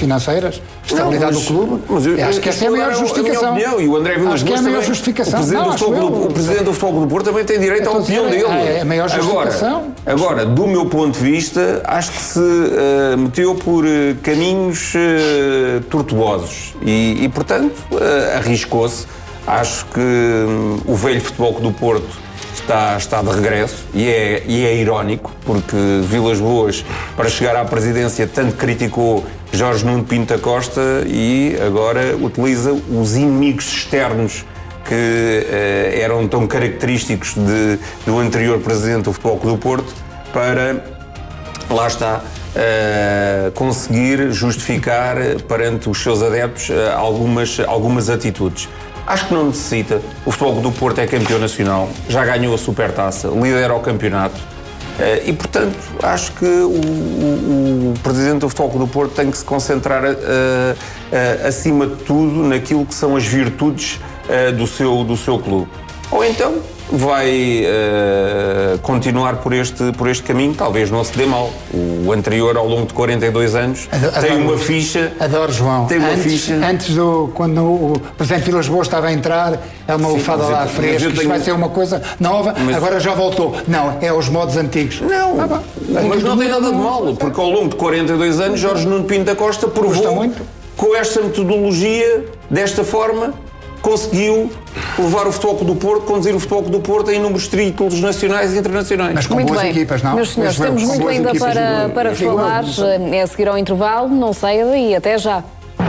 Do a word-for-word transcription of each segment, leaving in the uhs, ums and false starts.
financeiras, estabilidade não, mas, do clube. Mas eu, eu acho que essa é a maior justificação. A minha opinião, e o André Vilas acho que é a maior justificação. O presidente, não, do, futebol, eu, o presidente do Futebol do Porto também tem direito à opinião dele. É a maior justificação. Agora, agora, do meu ponto de vista, acho que se uh, meteu por uh, caminhos uh, tortuosos e, e portanto, uh, arriscou-se. Acho que um, o velho Futebol do Porto Está, está de regresso e é, e é irónico, porque Vilas Boas, para chegar à presidência, tanto criticou Jorge Nuno Pinto da Costa e agora utiliza os inimigos externos que eh, eram tão característicos de, do anterior presidente do Futebol Clube do Porto para, lá está, eh, conseguir justificar perante os seus adeptos eh, algumas, algumas atitudes. Acho que não necessita. O Futebol do Porto é campeão nacional, já ganhou a Supertaça, lidera o campeonato e, portanto, acho que o, o, o Presidente do Futebol do Porto tem que se concentrar, uh, uh, acima de tudo, naquilo que são as virtudes uh, do, seu, do seu clube. Ou então vai uh, continuar por este, por este caminho, talvez não se dê mal. O anterior, ao longo de quarenta e dois anos, adoro, tem uma ficha. Adoro, João. Tem uma antes, ficha. Antes do, quando o Presidente Vilas Boas estava a entrar, é uma lufada lá eu, fresca, isto tenho... vai ser uma coisa nova, mas... agora já voltou. Não, é os modos antigos. Não, ah, mas não tem nada de mal, porque ao longo de quarenta e dois anos, Jorge Nuno Pinto da Costa provou com esta metodologia, desta forma, conseguiu levar o Futebol do Porto, conduzir o Futebol do Porto a inúmeros títulos nacionais e internacionais. Mas com muito boas bem. equipas, não? Meus senhores, mas, temos muito ainda para, para falar. É a seguir ao intervalo, não saia daí, até já.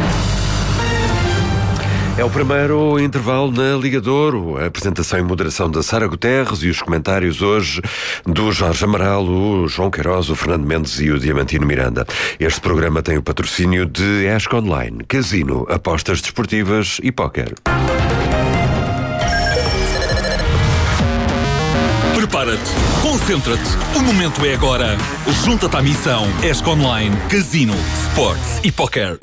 É o primeiro intervalo na Liga de Ouro. A apresentação e moderação da Sara Guterres e os comentários hoje do Jorge Amaral, o João Queiroz, o Fernando Mendes e o Diamantino Miranda. Este programa tem o patrocínio de Esco Online, Casino, apostas desportivas e póquer. Prepara-te, concentra-te, o momento é agora. Junta-te à missão Esco Online, Casino, Sports e póquer.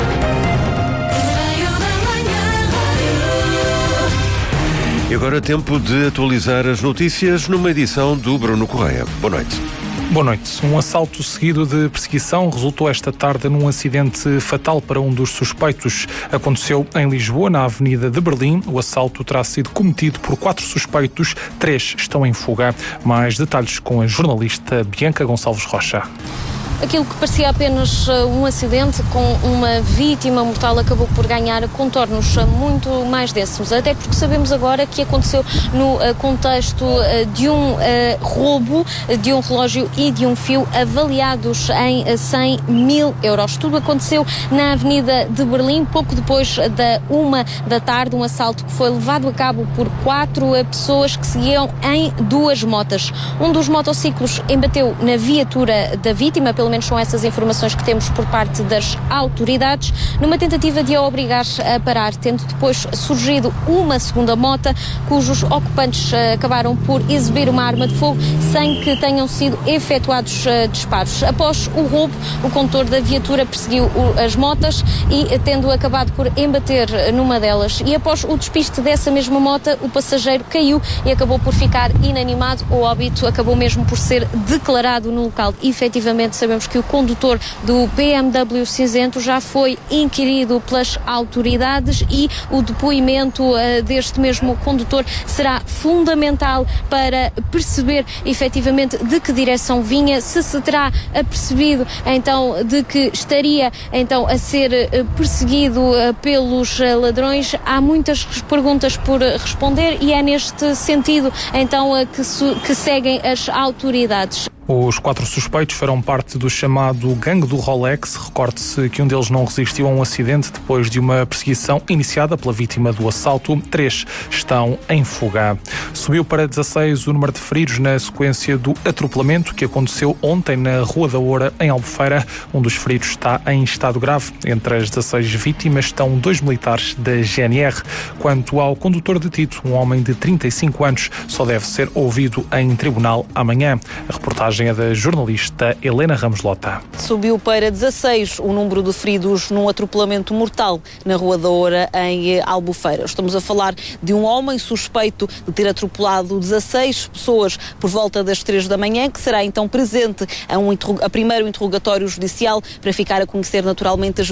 E agora tempo de atualizar as notícias numa edição do Bruno Correia. Boa noite. Boa noite. Um assalto seguido de perseguição resultou esta tarde num acidente fatal para um dos suspeitos. Aconteceu em Lisboa, na Avenida de Berlim. O assalto terá sido cometido por quatro suspeitos. Três estão em fuga. Mais detalhes com a jornalista Bianca Gonçalves Rocha. Aquilo que parecia apenas um acidente com uma vítima mortal acabou por ganhar contornos muito mais densos, até porque sabemos agora que aconteceu no contexto de um roubo de um relógio e de um fio avaliados em cem mil euros. Tudo aconteceu na Avenida de Berlim, pouco depois da uma da tarde, um assalto que foi levado a cabo por quatro pessoas que seguiam em duas motas. Um dos motociclos embateu na viatura da vítima, pelo menos são essas informações que temos por parte das autoridades, numa tentativa de a obrigar a parar, tendo depois surgido uma segunda mota, cujos ocupantes acabaram por exibir uma arma de fogo sem que tenham sido efetuados disparos. Após o roubo, o condutor da viatura perseguiu as motas e, tendo acabado por embater numa delas, e após o despiste dessa mesma mota, o passageiro caiu e acabou por ficar inanimado. O óbito acabou mesmo por ser declarado no local. E, efetivamente, sabemos que o condutor do B M W cinzento já foi inquirido pelas autoridades e o depoimento uh, deste mesmo condutor será fundamental para perceber efetivamente de que direção vinha, se se terá apercebido então de que estaria então a ser uh, perseguido uh, pelos uh, ladrões. Há muitas perguntas por uh, responder e é neste sentido então uh, que, que seguem as autoridades. Os quatro suspeitos farão parte do chamado gangue do Rolex. Recorde-se que um deles não resistiu a um acidente depois de uma perseguição iniciada pela vítima do assalto. Três estão em fuga. Subiu para dezasseis o número de feridos na sequência do atropelamento que aconteceu ontem na Rua da Oura, em Albufeira. Um dos feridos está em estado grave. Entre as dezasseis vítimas estão dois militares da G N R. Quanto ao condutor detido, um homem de trinta e cinco anos, só deve ser ouvido em tribunal amanhã. A reportagem é da jornalista Helena Ramos Lota. Subiu para dezasseis o número de feridos num atropelamento mortal na Rua da Oura, em Albufeira. Estamos a falar de um homem suspeito de ter atropelado dezasseis pessoas por volta das três da manhã, que será então presente a, um, a primeiro interrogatório judicial para ficar a conhecer naturalmente as